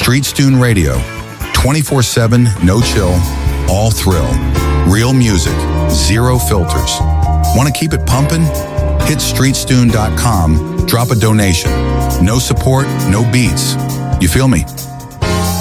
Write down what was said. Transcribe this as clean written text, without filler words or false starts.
StreetStune Radio, 24/7, no chill, all thrill. Real music, zero filters. Want to keep it pumping? Hit StreetStune.com, drop a donation. No support, no beats. You feel me?